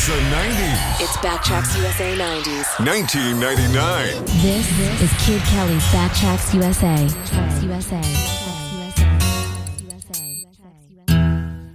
It's the 90s. It's Backtracks USA 90s. 1999. This is Kid Kelly's Backtracks USA.